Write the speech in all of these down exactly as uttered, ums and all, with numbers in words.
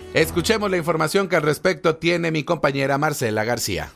Escuchemos la información que al respecto tiene mi compañera Marcela García.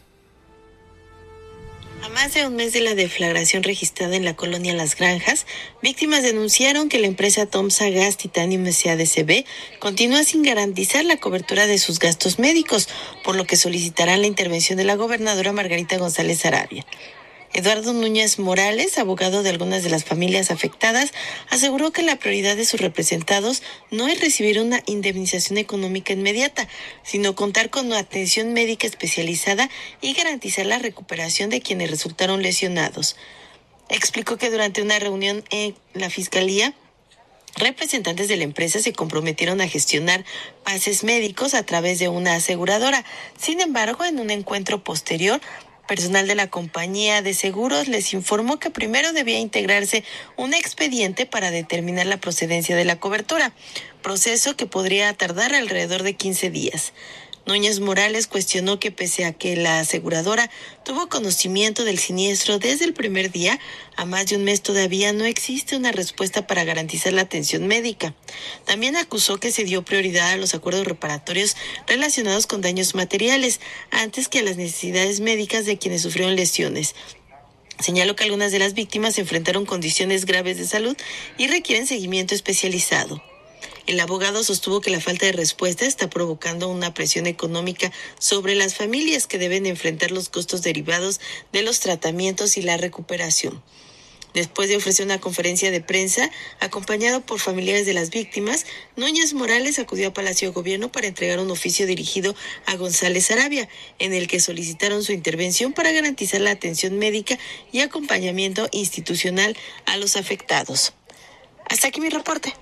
A más de un mes de la deflagración registrada en la colonia Las Granjas, víctimas denunciaron que la empresa Tomsa Gas Titanium S A D C B continúa sin garantizar la cobertura de sus gastos médicos, por lo que solicitarán la intervención de la gobernadora Margarita González Sarabia. Eduardo Núñez Morales, abogado de algunas de las familias afectadas, aseguró que la prioridad de sus representados no es recibir una indemnización económica inmediata, sino contar con una atención médica especializada y garantizar la recuperación de quienes resultaron lesionados. Explicó que durante una reunión en la Fiscalía, representantes de la empresa se comprometieron a gestionar pases médicos a través de una aseguradora. Sin embargo, en un encuentro posterior, personal de la compañía de seguros les informó que primero debía integrarse un expediente para determinar la procedencia de la cobertura, proceso que podría tardar alrededor de quince días. Núñez Morales cuestionó que pese a que la aseguradora tuvo conocimiento del siniestro desde el primer día, a más de un mes todavía no existe una respuesta para garantizar la atención médica. También acusó que se dio prioridad a los acuerdos reparatorios relacionados con daños materiales antes que a las necesidades médicas de quienes sufrieron lesiones. Señaló que algunas de las víctimas se enfrentaron condiciones graves de salud y requieren seguimiento especializado. El abogado sostuvo que la falta de respuesta está provocando una presión económica sobre las familias que deben enfrentar los costos derivados de los tratamientos y la recuperación. Después de ofrecer una conferencia de prensa, acompañado por familiares de las víctimas, Núñez Morales acudió a Palacio de Gobierno para entregar un oficio dirigido a González Sarabia, en el que solicitaron su intervención para garantizar la atención médica y acompañamiento institucional a los afectados. Hasta aquí mi reporte.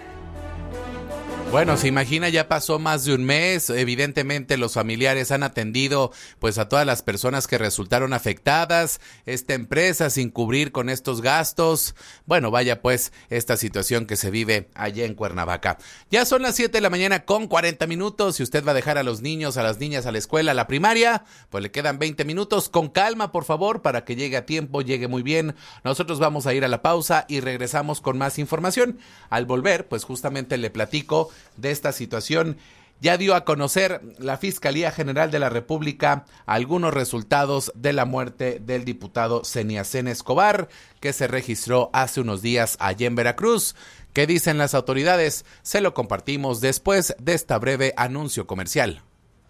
Bueno, se imagina, ya pasó más de un mes, evidentemente los familiares han atendido pues a todas las personas que resultaron afectadas, esta empresa sin cubrir con estos gastos, bueno, vaya pues esta situación que se vive allá en Cuernavaca. Ya son las siete de la mañana con cuarenta minutos, si usted va a dejar a los niños, a las niñas a la escuela, a la primaria, pues le quedan veinte minutos, con calma por favor, para que llegue a tiempo, llegue muy bien. Nosotros vamos a ir a la pausa y regresamos con más información. Al volver, pues justamente le platico de esta situación. Ya dio a conocer la Fiscalía General de la República algunos resultados de la muerte del diputado Zeniacén Escobar, que se registró hace unos días allá en Veracruz. ¿Qué dicen las autoridades? Se lo compartimos después de esta breve anuncio comercial.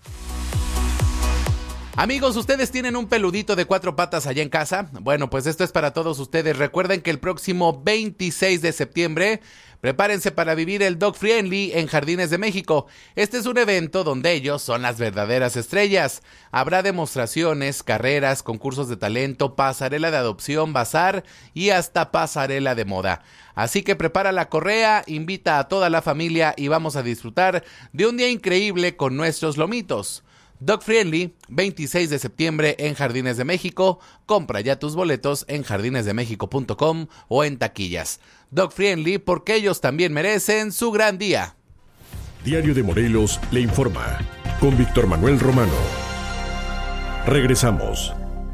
Amigos, ¿ustedes tienen un peludito de cuatro patas allá en casa? Bueno, pues esto es para todos ustedes. Recuerden que el próximo veintiséis de septiembre, prepárense para vivir el Dog Friendly en Jardines de México. Este es un evento donde ellos son las verdaderas estrellas. Habrá demostraciones, carreras, concursos de talento, pasarela de adopción, bazar y hasta pasarela de moda. Así que prepara la correa, invita a toda la familia y vamos a disfrutar de un día increíble con nuestros lomitos. Dog Friendly, veintiséis de septiembre en Jardines de México. Compra ya tus boletos en jardines de méxico punto com o en taquillas. Dog Friendly, porque ellos también merecen su gran día. Diario de Morelos le informa, con Víctor Manuel Romano. Regresamos.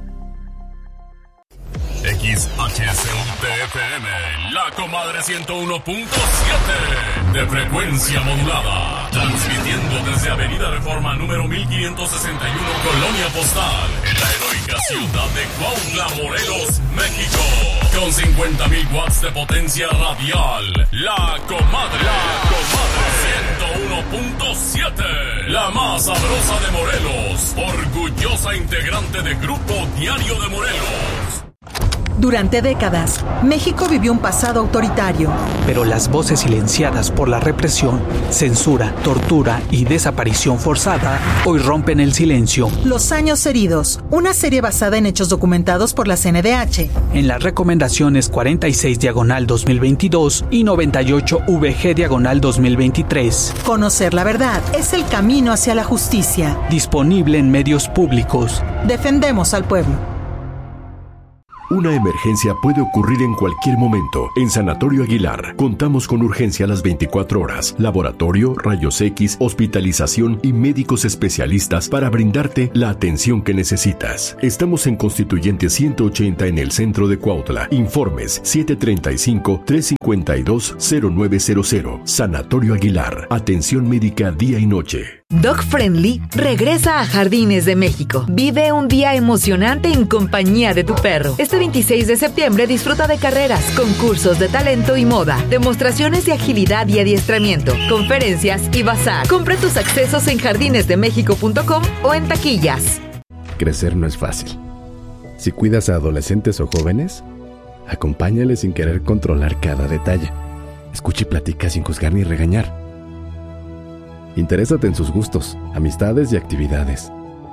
X H S U T F M, La Comadre ciento uno punto siete de frecuencia modulada, transmitiendo desde Avenida Reforma número mil quinientos sesenta y uno, Colonia Postal, en la heroica ciudad de Cuautla, Morelos, México, con cincuenta mil watts de potencia radial. La Comadre, La Comadre ciento uno punto siete, la más sabrosa de Morelos, orgullosa integrante de Grupo Diario de Morelos. Durante décadas, México vivió un pasado autoritario. Pero las voces silenciadas por la represión, censura, tortura y desaparición forzada hoy rompen el silencio. Los años heridos, una serie basada en hechos documentados por la C N D H. En las recomendaciones cuarenta y seis diagonal dos mil veintidós y noventa y ocho V G diagonal dos mil veintitrés. Conocer la verdad es el camino hacia la justicia. Disponible en medios públicos. Defendemos al pueblo. Una emergencia puede ocurrir en cualquier momento. En Sanatorio Aguilar contamos con urgencia a las veinticuatro horas, laboratorio, rayos X, hospitalización y médicos especialistas para brindarte la atención que necesitas. Estamos en Constituyente ciento ochenta en el centro de Cuautla. Informes siete treinta y cinco, trescientos cincuenta y dos, cero nueve cero cero. Sanatorio Aguilar. Atención médica día y noche. Dog Friendly regresa a Jardines de México. Vive un día emocionante en compañía de tu perro. Este veintiséis de septiembre disfruta de carreras, concursos de talento y moda, demostraciones de agilidad y adiestramiento, conferencias y bazar. Compra tus accesos en jardines de méxico punto com o en taquillas. Crecer no es fácil. Si cuidas a adolescentes o jóvenes, acompáñales sin querer controlar cada detalle. Escucha y platica sin juzgar ni regañar. Interésate en sus gustos, amistades y actividades.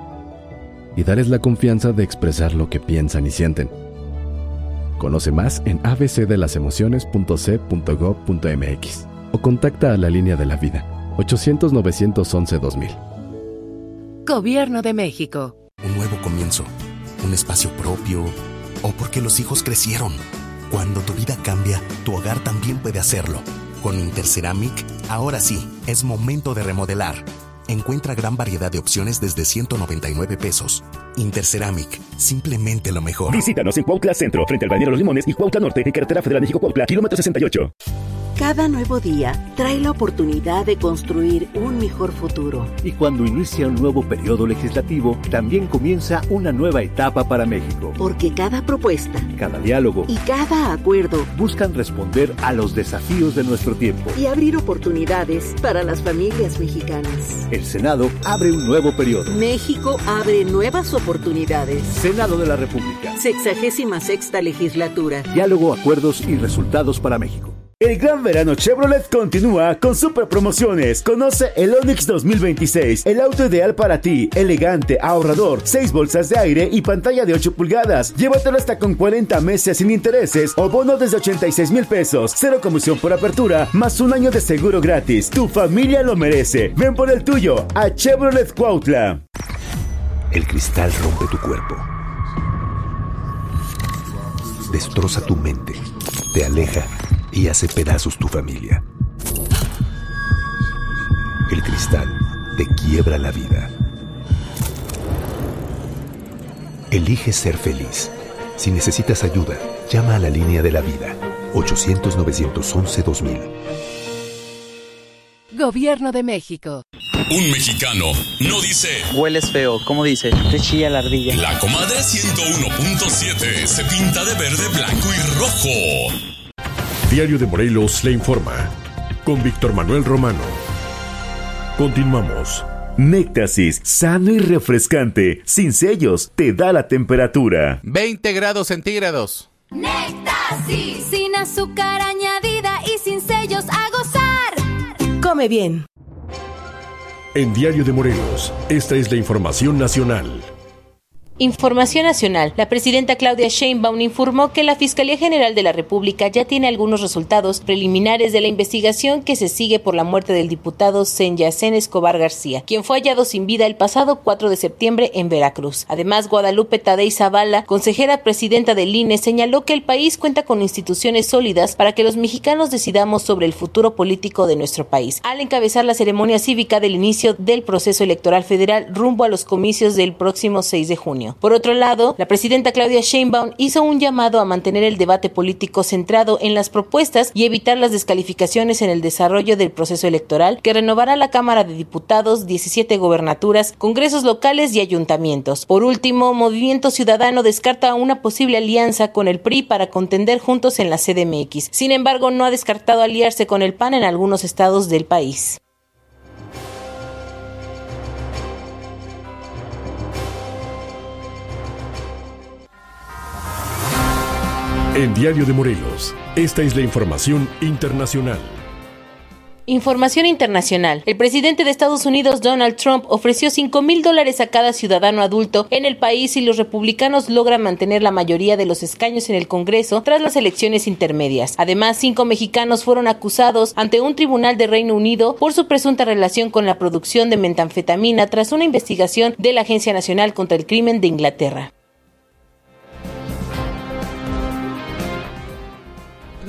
Y dales la confianza de expresar lo que piensan y sienten. Conoce más en a b c de las emociones punto c punto gob punto m x o contacta a la línea de la vida ochocientos, novecientos once, dos mil. Gobierno de México. Un nuevo comienzo, un espacio propio, o porque los hijos crecieron. Cuando tu vida cambia, tu hogar también puede hacerlo. Con Interceramic, ahora sí, es momento de remodelar. Encuentra gran variedad de opciones desde ciento noventa y nueve pesos. Interceramic, simplemente lo mejor. Visítanos en Cuautla Centro, frente al Balneario Los Limones, y Cuautla Norte, en Carretera Federal México-Cuautla, kilómetro sesenta y ocho. Cada nuevo día trae la oportunidad de construir un mejor futuro. Y cuando inicia un nuevo periodo legislativo, también comienza una nueva etapa para México. Porque cada propuesta, cada diálogo y cada acuerdo buscan responder a los desafíos de nuestro tiempo y abrir oportunidades para las familias mexicanas. El Senado abre un nuevo periodo. México abre nuevas oportunidades. Senado de la República. Sexagésima sexta legislatura. Diálogo, acuerdos y resultados para México. El gran verano Chevrolet continúa con super promociones. Conoce el Onix dos mil veintiséis, el auto ideal para ti, elegante, ahorrador, seis bolsas de aire y pantalla de ocho pulgadas. Llévatelo hasta con cuarenta meses sin intereses o bono desde ochenta y seis mil pesos, cero comisión por apertura, más un año de seguro gratis. Tu familia lo merece. Ven por el tuyo a Chevrolet Cuautla. El cristal rompe tu cuerpo, destroza tu mente, te aleja y hace pedazos tu familia. El cristal te quiebra la vida. Elige ser feliz. Si necesitas ayuda, llama a la línea de la vida. ochocientos, novecientos once, dos mil. Gobierno de México. Un mexicano no dice hueles feo, ¿cómo dice? Te chilla la ardilla. La comadre ciento uno punto siete se pinta de verde, blanco y rojo. Diario de Morelos le informa. Con Víctor Manuel Romano. Continuamos. Néctasis, sano y refrescante, sin sellos, te da la temperatura. veinte grados centígrados. Néctasis, sin azúcar añadida y sin sellos, a gozar. Come bien. En Diario de Morelos, esta es la información nacional. Información nacional. La presidenta Claudia Sheinbaum informó que la Fiscalía General de la República ya tiene algunos resultados preliminares de la investigación que se sigue por la muerte del diputado Senyacén Escobar García, quien fue hallado sin vida el pasado cuatro de septiembre en Veracruz. Además, Guadalupe Tadei Zavala, consejera presidenta del I N E, señaló que el país cuenta con instituciones sólidas para que los mexicanos decidamos sobre el futuro político de nuestro país, al encabezar la ceremonia cívica del inicio del proceso electoral federal rumbo a los comicios del próximo seis de junio. Por otro lado, la presidenta Claudia Sheinbaum hizo un llamado a mantener el debate político centrado en las propuestas y evitar las descalificaciones en el desarrollo del proceso electoral que renovará la Cámara de Diputados, diecisiete gobernaturas, congresos locales y ayuntamientos. Por último, Movimiento Ciudadano descarta una posible alianza con el P R I para contender juntos en la C D M X. Sin embargo, no ha descartado aliarse con el P A N en algunos estados del país. En Diario de Morelos, esta es la información internacional. Información internacional. El presidente de Estados Unidos, Donald Trump, ofreció cinco mil dólares a cada ciudadano adulto en el país si los republicanos logran mantener la mayoría de los escaños en el Congreso tras las elecciones intermedias. Además, cinco mexicanos fueron acusados ante un tribunal de Reino Unido por su presunta relación con la producción de metanfetamina tras una investigación de la Agencia Nacional contra el Crimen de Inglaterra.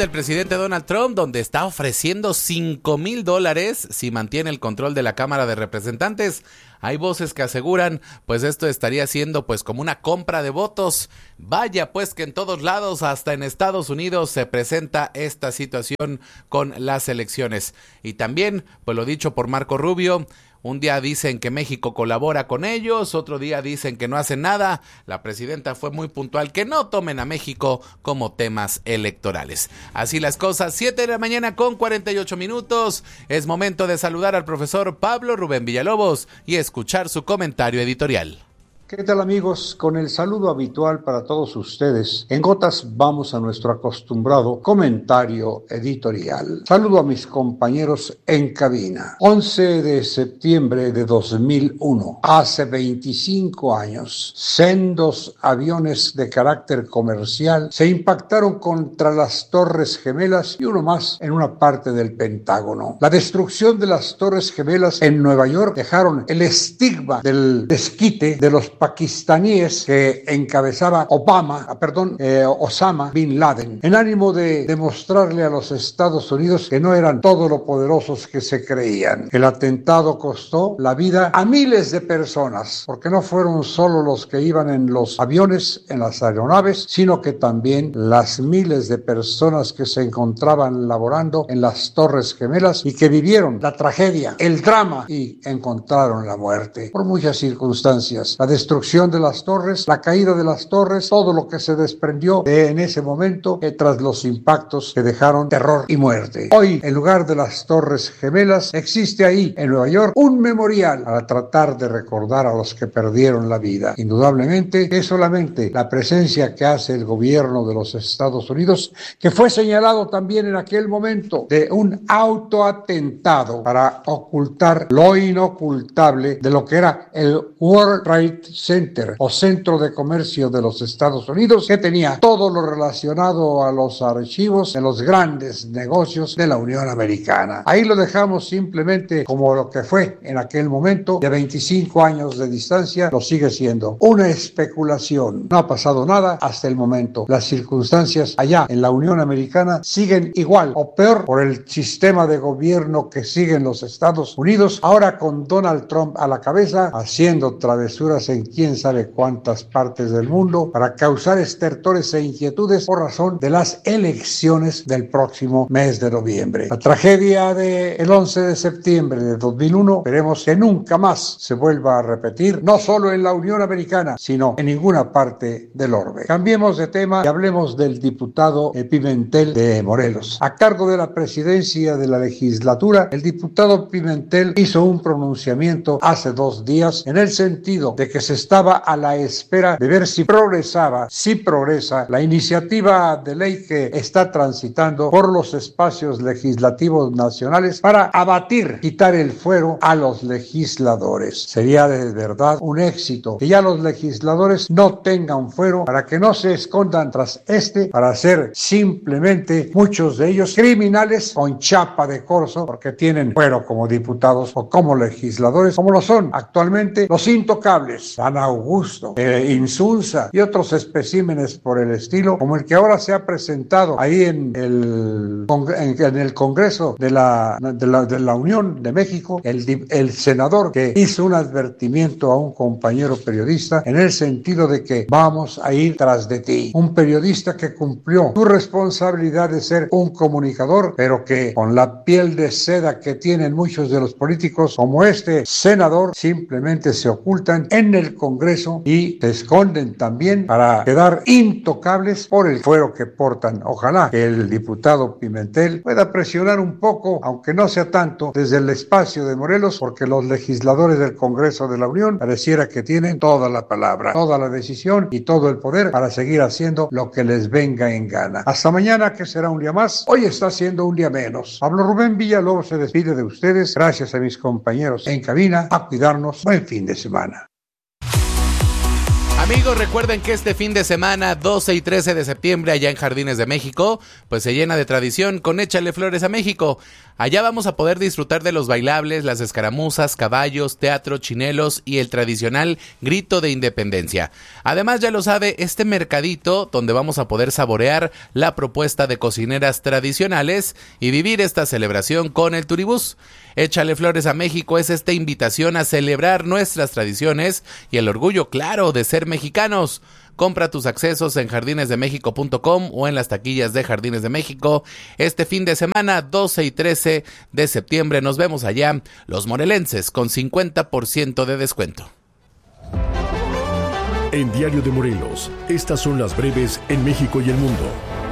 del presidente Donald Trump, donde está ofreciendo cinco mil dólares si mantiene el control de la Cámara de Representantes. Hay voces que aseguran, pues esto estaría siendo pues como una compra de votos. Vaya pues que en todos lados, hasta en Estados Unidos, se presenta esta situación con las elecciones. Y también, pues lo dicho por Marco Rubio, un día dicen que México colabora con ellos, otro día dicen que no hacen nada. La presidenta fue muy puntual, que no tomen a México como temas electorales. Así las cosas, siete de la mañana con cuarenta y ocho minutos. Es momento de saludar al profesor Pablo Rubén Villalobos y escuchar su comentario editorial. ¿Qué tal, amigos? Con el saludo habitual para todos ustedes, en gotas vamos a nuestro acostumbrado comentario editorial. Saludo a mis compañeros en cabina. once de septiembre de dos mil uno, hace veinticinco años, sendos aviones de carácter comercial se impactaron contra las Torres Gemelas y uno más en una parte del Pentágono. La destrucción de las Torres Gemelas en Nueva York dejaron el estigma del desquite de los pakistaníes que encabezaba Obama, perdón, eh, Osama Bin Laden, en ánimo de demostrarle a los Estados Unidos que no eran todo lo poderosos que se creían. El atentado costó la vida a miles de personas, porque no fueron solo los que iban en los aviones, en las aeronaves, sino que también las miles de personas que se encontraban laborando en las Torres Gemelas y que vivieron la tragedia, el drama y encontraron la muerte por muchas circunstancias. La destrucción de las torres, la caída de las torres, todo lo que se desprendió de, en ese momento eh, tras los impactos que dejaron terror y muerte. Hoy, en lugar de las Torres Gemelas, existe ahí, en Nueva York, un memorial para tratar de recordar a los que perdieron la vida. Indudablemente, es solamente la presencia que hace el gobierno de los Estados Unidos, que fue señalado también en aquel momento de un autoatentado para ocultar lo inocultable de lo que era el World Trade Center o Centro de Comercio de los Estados Unidos, que tenía todo lo relacionado a los archivos de los grandes negocios de la Unión Americana. Ahí lo dejamos simplemente como lo que fue en aquel momento, de veinticinco años de distancia, lo sigue siendo una especulación. No ha pasado nada hasta el momento. Las circunstancias allá en la Unión Americana siguen igual o peor por el sistema de gobierno que siguen los Estados Unidos, ahora con Donald Trump a la cabeza, haciendo travesuras en quién sabe cuántas partes del mundo para causar estertores e inquietudes por razón de las elecciones del próximo mes de noviembre. La tragedia del once de septiembre de dos mil uno, esperemos que nunca más se vuelva a repetir, no solo en la Unión Americana, sino en ninguna parte del orbe. Cambiemos de tema y hablemos del diputado Pimentel de Morelos. A cargo de la presidencia de la legislatura, el diputado Pimentel hizo un pronunciamiento hace dos días en el sentido de que se estaba a la espera de ver si progresaba, si progresa la iniciativa de ley que está transitando por los espacios legislativos nacionales para abatir, quitar el fuero a los legisladores. Sería de verdad un éxito que ya los legisladores no tengan fuero, para que no se escondan tras este para ser simplemente muchos de ellos criminales con chapa de corso, porque tienen fuero como diputados o como legisladores, como lo son actualmente los intocables San Augusto, eh, Insunza y otros especímenes por el estilo, como el que ahora se ha presentado ahí en el, en, en el Congreso de la, de la, de la Unión de México, el, el senador que hizo un advertimiento a un compañero periodista en el sentido de que vamos a ir tras de ti. Un periodista que cumplió su responsabilidad de ser un comunicador, pero que con la piel de seda que tienen muchos de los políticos, como este senador, simplemente se ocultan en el Congreso y se esconden también para quedar intocables por el fuero que portan. Ojalá que el diputado Pimentel pueda presionar un poco, aunque no sea tanto, desde el espacio de Morelos, porque los legisladores del Congreso de la Unión pareciera que tienen toda la palabra, toda la decisión y todo el poder para seguir haciendo lo que les venga en gana. Hasta mañana, que será un día más. Hoy está siendo un día menos. Pablo Rubén Villalobos se despide de ustedes. Gracias a mis compañeros en cabina. A cuidarnos. Buen fin de semana. Amigos, recuerden que este fin de semana, doce y trece de septiembre, allá en Jardines de México, pues se llena de tradición con Échale Flores a México. Allá vamos a poder disfrutar de los bailables, las escaramuzas, caballos, teatro, chinelos y el tradicional grito de independencia. Además, ya lo sabe, este mercadito donde vamos a poder saborear la propuesta de cocineras tradicionales y vivir esta celebración con el Turibús. Échale Flores a México es esta invitación a celebrar nuestras tradiciones y el orgullo, claro, de ser mexicanos. Compra tus accesos en jardines de méxico punto com o en las taquillas de Jardines de México. Este fin de semana, doce y trece de septiembre, nos vemos allá, los morelenses, con cincuenta por ciento de descuento. En Diario de Morelos, estas son las breves en México y el mundo.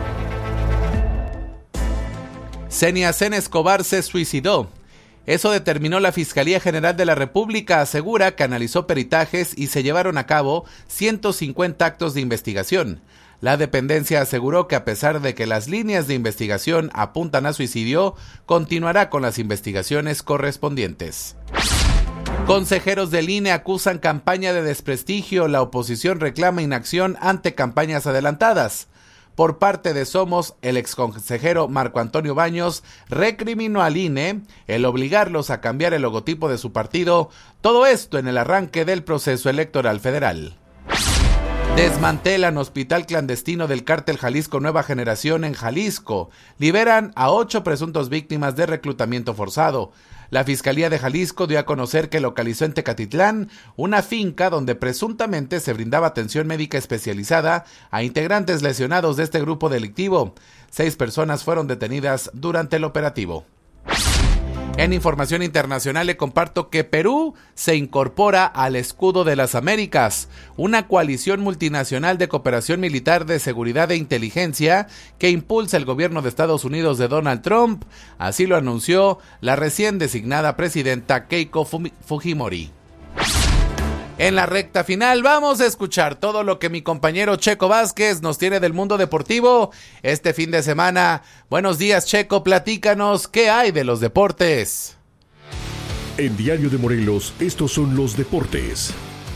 Xenia Zen Escobar se suicidó. Eso determinó la Fiscalía General de la República. Asegura que analizó peritajes y se llevaron a cabo ciento cincuenta actos de investigación. La dependencia aseguró que a pesar de que las líneas de investigación apuntan a suicidio, continuará con las investigaciones correspondientes. Consejeros del I N E acusan campaña de desprestigio. La oposición reclama inacción ante campañas adelantadas. Por parte de Somos, el exconsejero Marco Antonio Baños recriminó al I N E el obligarlos a cambiar el logotipo de su partido, todo esto en el arranque del proceso electoral federal. Desmantelan hospital clandestino del cártel Jalisco Nueva Generación en Jalisco. Liberan a ocho presuntos víctimas de reclutamiento forzado. La Fiscalía de Jalisco dio a conocer que localizó en Tecatitlán una finca donde presuntamente se brindaba atención médica especializada a integrantes lesionados de este grupo delictivo. Seis personas fueron detenidas durante el operativo. En información internacional le comparto que Perú se incorpora al Escudo de las Américas, una coalición multinacional de cooperación militar, de seguridad e inteligencia que impulsa el gobierno de Estados Unidos de Donald Trump. Así lo anunció la recién designada presidenta Keiko Fujimori. En la recta final vamos a escuchar todo lo que mi compañero Checo Vázquez nos tiene del mundo deportivo este fin de semana. Buenos días, Checo, platícanos qué hay de los deportes. En Diario de Morelos, estos son los deportes.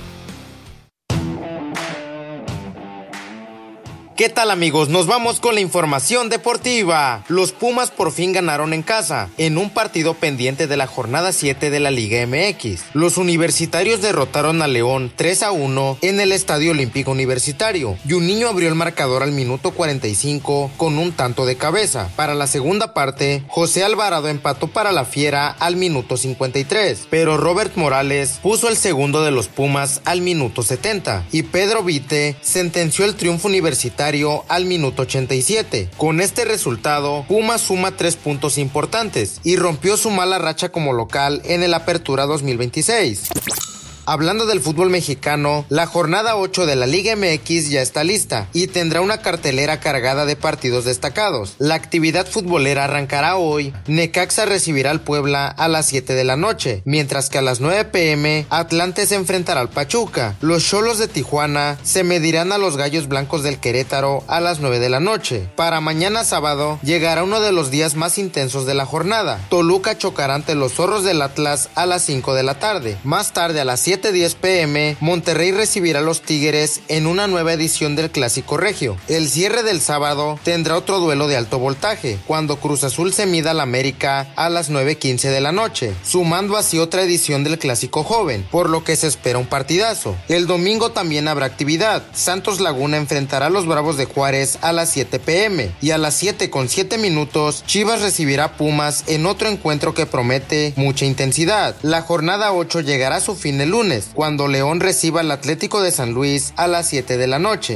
¿Qué tal, amigos? Nos vamos con la información deportiva. Los Pumas por fin ganaron en casa, en un partido pendiente de la jornada siete de la Liga M X. Los universitarios derrotaron a León tres a uno en el Estadio Olímpico Universitario, y un niño abrió el marcador al minuto cuarenta y cinco con un tanto de cabeza. Para la segunda parte, José Alvarado empató para la Fiera al minuto cincuenta y tres, pero Robert Morales puso el segundo de los Pumas al minuto setenta, y Pedro Vite sentenció el triunfo universitario al minuto ochenta y siete. Con este resultado, Pumas suma tres puntos importantes y rompió su mala racha como local en el Apertura dos mil veintiséis. Hablando del fútbol mexicano, la jornada ocho de la Liga M X ya está lista y tendrá una cartelera cargada de partidos destacados. La actividad futbolera arrancará hoy. Necaxa recibirá al Puebla a las siete de la noche, mientras que a las nueve pm Atlante se enfrentará al Pachuca. Los Xolos de Tijuana se medirán a los Gallos Blancos del Querétaro a las nueve de la noche. Para mañana sábado llegará uno de los días más intensos de la jornada. Toluca chocará ante los Zorros del Atlas a las cinco de la tarde. Más tarde, a las siete diez pm, Monterrey recibirá a los Tigres en una nueva edición del Clásico Regio. El cierre del sábado tendrá otro duelo de alto voltaje, cuando Cruz Azul se mida al América a las nueve quince de la noche, sumando así otra edición del Clásico Joven, por lo que se espera un partidazo. El domingo también habrá actividad. Santos Laguna enfrentará a los Bravos de Juárez a las siete pm, y a las siete con siete minutos, Chivas recibirá a Pumas en otro encuentro que promete mucha intensidad. La jornada ocho llegará a su fin el lunes, cuando León reciba al Atlético de San Luis a las siete de la noche.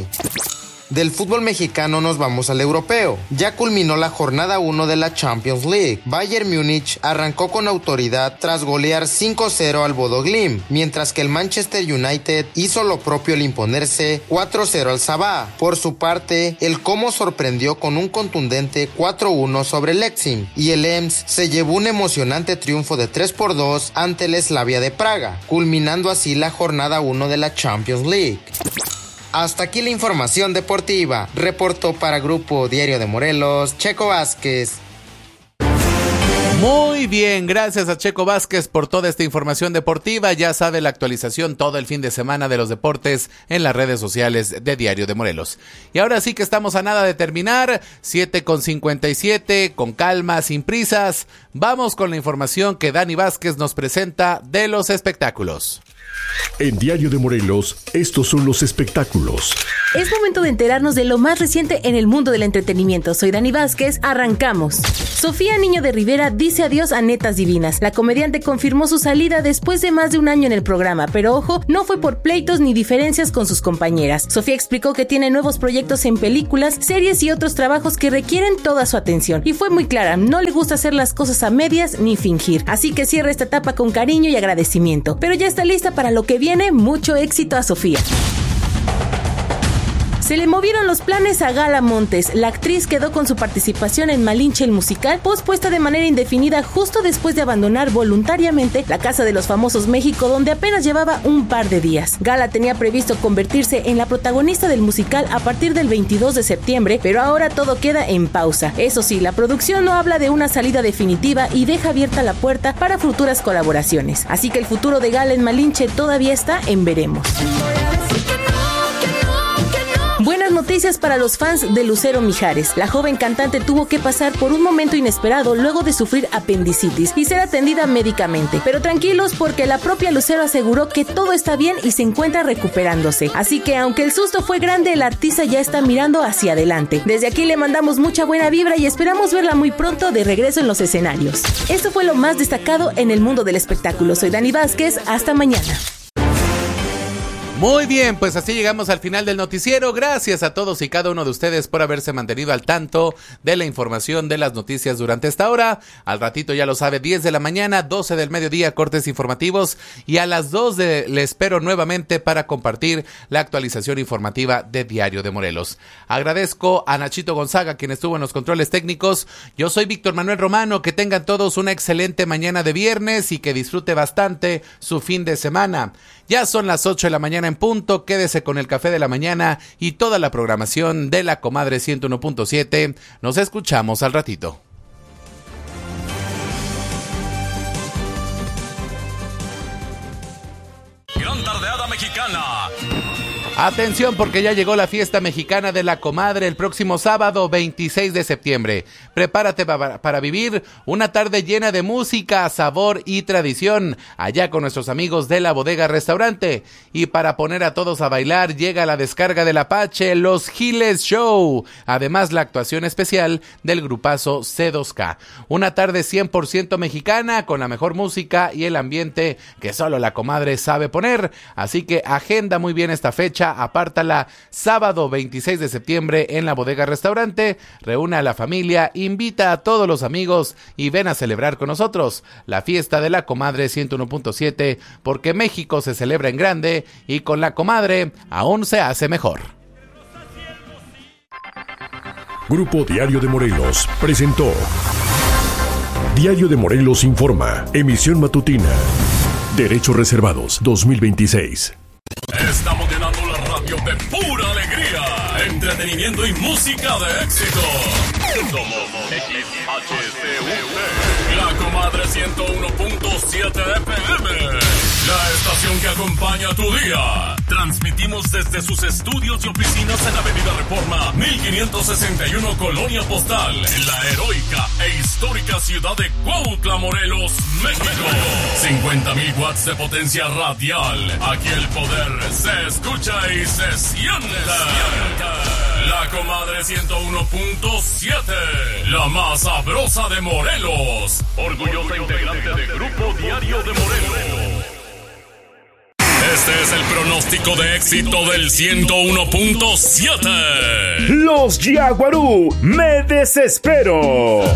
Del fútbol mexicano nos vamos al europeo. Ya culminó la jornada uno de la Champions League. Bayern Múnich arrancó con autoridad tras golear cinco cero al Bodo Glimt, mientras que el Manchester United hizo lo propio al imponerse cuatro cero al Sabah. Por su parte, el Como sorprendió con un contundente cuatro uno sobre el Leipzig, y el Ems se llevó un emocionante triunfo de tres por dos ante el Slavia de Praga, culminando así la jornada uno de la Champions League. Hasta aquí la información deportiva. Reportó para Grupo Diario de Morelos, Checo Vázquez. Muy bien, gracias a Checo Vázquez por toda esta información deportiva. Ya sabe la actualización todo el fin de semana de los deportes en las redes sociales de Diario de Morelos. Y ahora sí que estamos a nada de terminar, siete con cincuenta y siete, con calma, sin prisas. Vamos con la información que Dani Vázquez nos presenta de los espectáculos. En Diario de Morelos, estos son los espectáculos. Es momento de enterarnos de lo más reciente en el mundo del entretenimiento. Soy Dani Vázquez, arrancamos. Sofía Niño de Rivera dice adiós a Netas Divinas. La comediante confirmó su salida después de más de un año en el programa, pero ojo, no fue por pleitos ni diferencias con sus compañeras. Sofía explicó que tiene nuevos proyectos en películas, series y otros trabajos que requieren toda su atención. Y fue muy clara, no le gusta hacer las cosas a medias ni fingir. Así que cierra esta etapa con cariño y agradecimiento. Pero ya está lista para lo que viene. Mucho éxito a Sofía. Se le movieron los planes a Gala Montes. La actriz quedó con su participación en Malinche el musical, pospuesta de manera indefinida justo después de abandonar voluntariamente la Casa de los Famosos México, donde apenas llevaba un par de días. Gala tenía previsto convertirse en la protagonista del musical a partir del veintidós de septiembre, pero ahora todo queda en pausa. Eso sí, la producción no habla de una salida definitiva y deja abierta la puerta para futuras colaboraciones. Así que el futuro de Gala en Malinche todavía está en veremos. Buenas noticias para los fans de Lucero Mijares. La joven cantante tuvo que pasar por un momento inesperado luego de sufrir apendicitis y ser atendida médicamente. Pero tranquilos, porque la propia Lucero aseguró que todo está bien y se encuentra recuperándose. Así que aunque el susto fue grande, el artista ya está mirando hacia adelante. Desde aquí le mandamos mucha buena vibra y esperamos verla muy pronto de regreso en los escenarios. Esto fue lo más destacado en el mundo del espectáculo. Soy Dani Vázquez, hasta mañana. Muy bien, pues así llegamos al final del noticiero. Gracias a todos y cada uno de ustedes por haberse mantenido al tanto de la información de las noticias durante esta hora. Al ratito ya lo sabe, diez de la mañana, doce del mediodía, cortes informativos. Y a las dos de, le espero nuevamente para compartir la actualización informativa de Diario de Morelos. Agradezco a Nachito Gonzaga, quien estuvo en los controles técnicos. Yo soy Víctor Manuel Romano. Que tengan todos una excelente mañana de viernes y que disfrute bastante su fin de semana. Ya son las ocho de la mañana en punto, quédese con el café de la mañana y toda la programación de La Comadre ciento uno punto siete. Nos escuchamos al ratito. Gran tardeada mexicana. Atención, porque ya llegó la fiesta mexicana de La Comadre el próximo sábado veintiséis de septiembre. Prepárate para, para vivir una tarde llena de música, sabor y tradición, allá con nuestros amigos de La Bodega Restaurante. Y para poner a todos a bailar, llega la descarga del Apache, Los Giles Show. Además, la actuación especial del grupazo C dos K. Una tarde cien por ciento mexicana, con la mejor música y el ambiente que solo La Comadre sabe poner. Así que agenda muy bien esta fecha. Apártala, sábado veintiséis de septiembre en La Bodega Restaurante. Reúne a la familia, invita a todos los amigos y ven a celebrar con nosotros la fiesta de La Comadre ciento uno punto siete, porque México se celebra en grande y con La Comadre aún se hace mejor. Grupo Diario de Morelos presentó Diario de Morelos Informa, emisión matutina. Derechos reservados dos mil veintiséis. Estamos llenando la radio de pura alegría, entretenimiento y música de éxito. Somos X H C U T, La Comadre ciento uno punto siete F M, la estación que acompaña tu día. Transmitimos desde sus estudios y oficinas en Avenida Reforma mil quinientos sesenta y uno, Colonia Postal, en la heroica e histórica ciudad de Cuautla, Morelos, México. cincuenta mil watts de potencia radial. Aquí el poder se escucha y se siente. La Comadre ciento uno punto siete, la más sabrosa de Morelos. Orgullosa integrante de Grupo Diario de Morelos. Este es el pronóstico de éxito del ciento uno punto siete. Los Yaguarú, me desespero.